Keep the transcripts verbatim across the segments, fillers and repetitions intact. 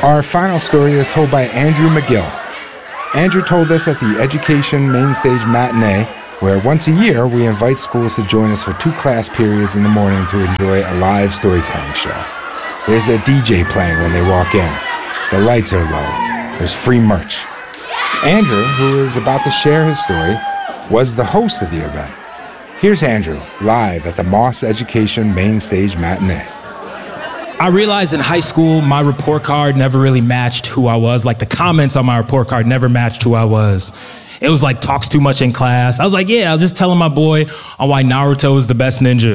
Our final story is told by Andrew McGill. Andrew told us at the Education Mainstage Matinee, where once a year we invite schools to join us for two class periods in the morning to enjoy a live storytelling show. There's a D J playing when they walk in. The lights are low. There's free merch. Andrew, who is about to share his story, was the host of the event. Here's Andrew, live at the Moss Education Mainstage Matinee. I realized in high school, my report card never really matched who I was. Like, the comments on my report card never matched who I was. It was like, talks too much in class. I was like, yeah, I was just telling my boy on why Naruto is the best ninja.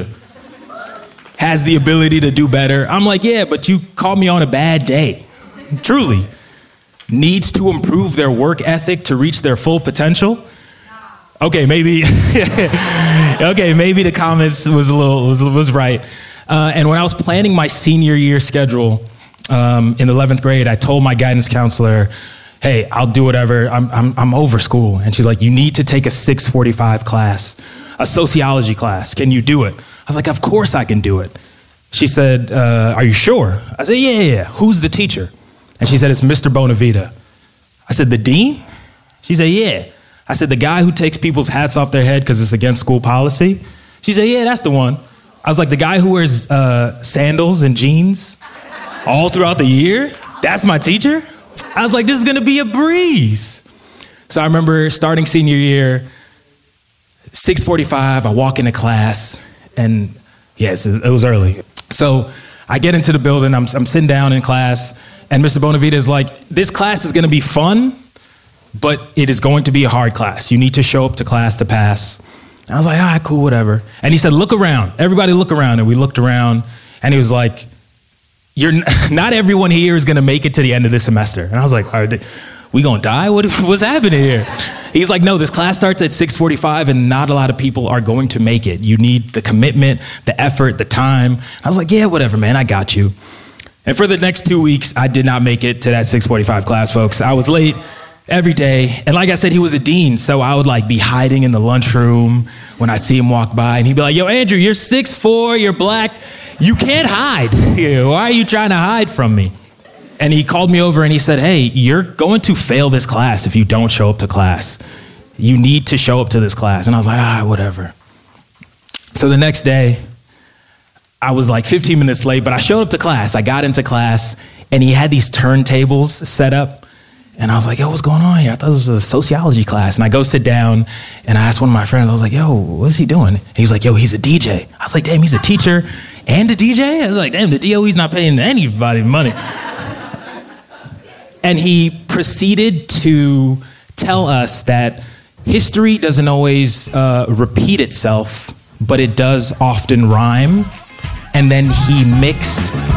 Has the ability to do better. I'm like, yeah, but you called me on a bad day. Truly. Needs to improve their work ethic to reach their full potential. Okay, maybe, okay, maybe the comments was a little, was, was right. Uh, and when I was planning my senior year schedule um, in eleventh grade, I told my guidance counselor, hey, I'll do whatever, I'm, I'm, I'm over school. And she's like, you need to take a six forty-five class, a sociology class. Can you do it? I was like, of course I can do it. She said, uh, are you sure? I said, yeah, yeah, yeah. Who's the teacher? And she said, it's Mister Bonavita. I said, the dean? She said, yeah. I said, the guy who takes people's hats off their head because it's against school policy? She said, yeah, that's the one. I was like, the guy who wears uh, sandals and jeans all throughout the year? That's my teacher? I was like, this is going to be a breeze. So I remember starting senior year, six forty-five, I walk into class, and yes, it was early. So I get into the building, I'm, I'm sitting down in class, and Mister Bonavita is like, this class is going to be fun, but it is going to be a hard class. You need to show up to class to pass. And I was like, all right, cool, whatever. And he said, look around. Everybody look around. And we looked around, and he was like, "You're n- not everyone here is going to make it to the end of this semester." And I was like, are they, we going to die? What, what's happening here? He's like, no, this class starts at six forty-five, and not a lot of people are going to make it. You need the commitment, the effort, the time. I was like, yeah, whatever, man, I got you. And for the next two weeks, I did not make it to that six forty-five class, folks. I was late every day. And like I said, he was a dean, so I would like be hiding in the lunchroom when I'd see him walk by, and he'd be like, yo, Andrew, you're six foot four, you're black, you can't hide. Why are you trying to hide from me? And he called me over and he said, hey, you're going to fail this class if you don't show up to class. You need to show up to this class. And I was like, ah, whatever. So the next day, I was like fifteen minutes late, but I showed up to class. I got into class, and he had these turntables set up. And I was like, yo, what's going on here? I thought this was a sociology class. And I go sit down, and I asked one of my friends, I was like, yo, what's he doing? And he's like, yo, he's a D J. I was like, damn, he's a teacher and a D J? I was like, damn, the D O E's not paying anybody money. And he proceeded to tell us that history doesn't always uh, repeat itself, but it does often rhyme. And then he mixed